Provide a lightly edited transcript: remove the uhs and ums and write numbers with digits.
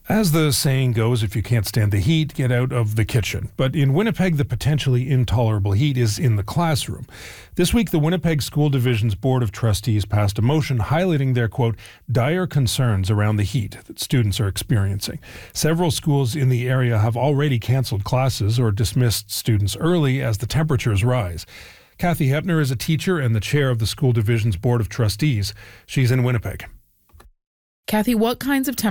As the saying goes, if you can't stand the heat, get out of the kitchen. But in Winnipeg, the potentially intolerable heat is in the classroom. This week, the Winnipeg School Division's Board of Trustees passed a motion highlighting their, quote, dire concerns around the heat that students are experiencing. Several schools in the area have already canceled classes or dismissed students early as the temperatures rise. Kathy Hepner is a teacher and the chair of the School Division's Board of Trustees. She's in Winnipeg. Kathy, what kinds of